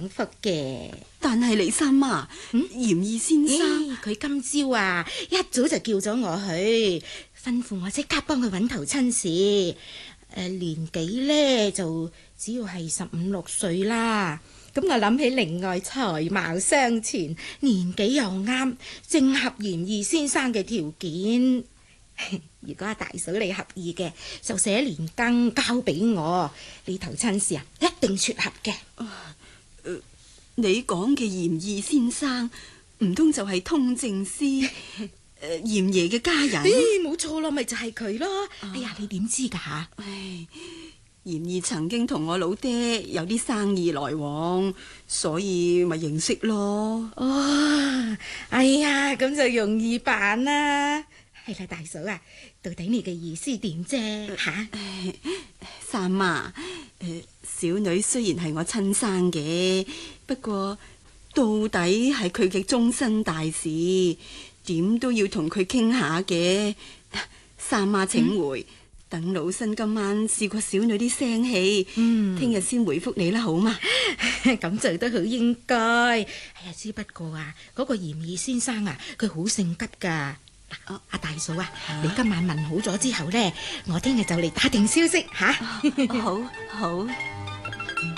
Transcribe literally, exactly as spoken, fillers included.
享福嘅。 但係李三媽， 嗯嚴二先生， 佢、今朝啊一早就叫咗我去，吩咐我即刻幫佢揾頭親事。誒、呃、年紀呢，就只要係十五六歲啦。咁我諗起另外才貌雙全，年紀又啱，正合嚴二先生嘅條件。如果阿大嫂你合意嘅，就寫年羹交俾我，呢頭親事啊一定撮合嘅。 你講嘅嚴二先生，唔通就係通政司誒嚴爺嘅家人？ 誒，冇錯啦，咪就係佢咯。哎呀，你點知噶吓？ 唉，嚴二曾經同我老爹有啲生意來往，所以咪認識咯。 哦，哎呀，咁就容易辦啦。係啦，大嫂啊，到底你嘅意思點啫？吓、 唉，三媽，誒，小女雖然係我親生嘅，不過到底係佢嘅終身大事，點都要同佢傾下嘅。三媽請回。嗯，等老身今晚試過小女啲聲氣， 嗯， 聽日先回覆你啦，好嘛？ 咁做得好應該。哎呀，只不過啊，嗰、個嚴二先生啊，佢好性急噶。嗱、阿大嫂啊，啊你今晚問好咗之後呢，我聽日就嚟打定消息吓。 好好。